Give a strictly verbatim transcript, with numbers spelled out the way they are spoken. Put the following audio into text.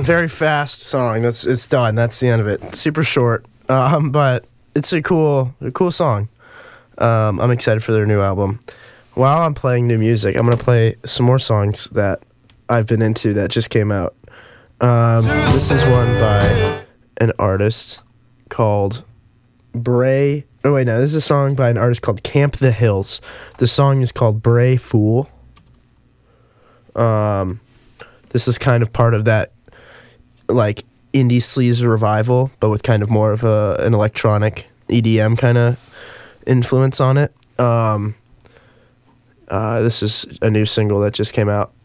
very fast song. That's it's done. That's the end of it. Super short, um, but it's a cool, a cool song. Um, I'm excited for their new album. While I'm playing new music, I'm gonna play some more songs that I've been into that just came out. Um, this is one by an artist called Bray. Oh wait, no, this is a song by an artist called Camp the Hills. The song is called Bray Fool. Um, this is kind of part of that, like, indie sleaze revival, but with kind of more of a an electronic E D M kind of influence on it. Um, uh, this is a new single that just came out.